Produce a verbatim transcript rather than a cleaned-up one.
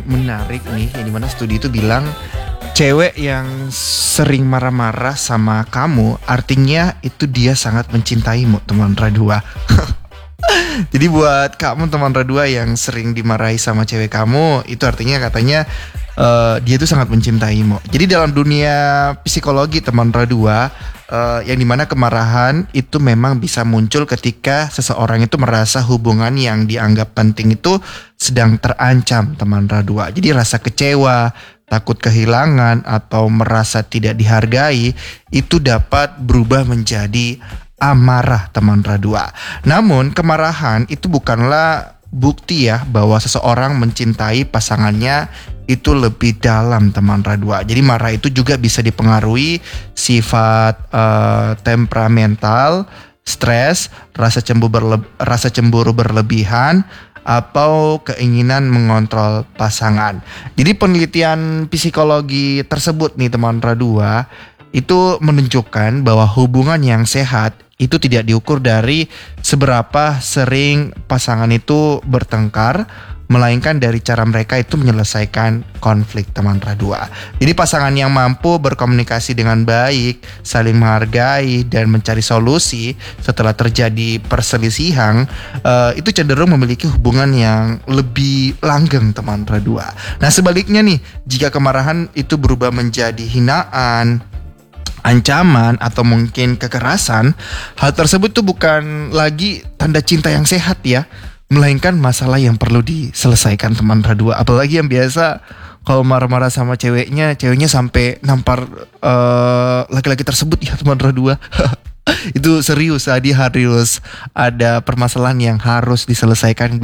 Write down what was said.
menarik nih, yang dimana studi itu bilang cewek yang sering marah-marah sama kamu artinya itu dia sangat mencintaimu, teman Radua. Jadi buat kamu teman Radua yang sering dimarahi sama cewek kamu, itu artinya katanya uh, dia tuh sangat mencintaimu. Jadi dalam dunia psikologi teman Radua, uh, yang dimana kemarahan itu memang bisa muncul ketika seseorang itu merasa hubungan yang dianggap penting itu sedang terancam teman Radua. Jadi rasa kecewa, takut kehilangan, atau merasa tidak dihargai itu dapat berubah menjadi amarah teman Radua. Namun kemarahan itu bukanlah bukti ya bahwa seseorang mencintai pasangannya itu lebih dalam teman Radua. Jadi marah itu juga bisa dipengaruhi sifat uh, temperamental, stres, rasa cemburu, berle- rasa cemburu berlebihan, atau keinginan mengontrol pasangan. Jadi penelitian psikologi tersebut nih teman Radua itu menunjukkan bahwa hubungan yang sehat itu tidak diukur dari seberapa sering pasangan itu bertengkar, melainkan dari cara mereka itu menyelesaikan konflik teman Radua. Jadi pasangan yang mampu berkomunikasi dengan baik, saling menghargai dan mencari solusi setelah terjadi perselisihan, uh, itu cenderung memiliki hubungan yang lebih langgeng teman Radua. Nah sebaliknya nih, jika kemarahan itu berubah menjadi hinaan, ancaman, atau mungkin kekerasan, hal tersebut tuh bukan lagi tanda cinta yang sehat ya, melainkan masalah yang perlu diselesaikan teman Radua. Apalagi yang biasa kalau marah-marah sama ceweknya, ceweknya sampai nampar uh, laki-laki tersebut ya teman Radua. Itu serius, Adi, harus ada permasalahan yang harus diselesaikan